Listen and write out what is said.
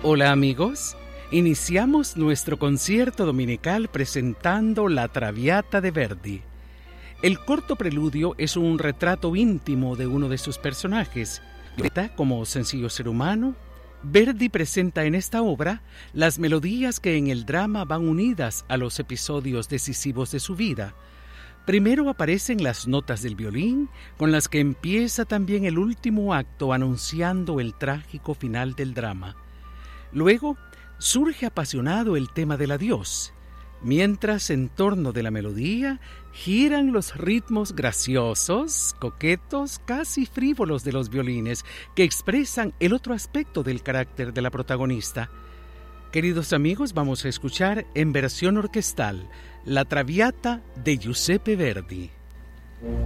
Hola amigos, iniciamos nuestro concierto dominical presentando La Traviata de Verdi. El corto preludio es un retrato íntimo de uno de sus personajes. Como sencillo ser humano, Verdi presenta en esta obra las melodías que en el drama van unidas a los episodios decisivos de su vida. Primero aparecen las notas del violín, con las que empieza también el último acto anunciando el trágico final del drama. Luego surge apasionado el tema del adiós, mientras en torno de la melodía giran los ritmos graciosos, coquetos, casi frívolos de los violines que expresan el otro aspecto del carácter de la protagonista. Queridos amigos, vamos a escuchar en versión orquestal La Traviata de Giuseppe Verdi.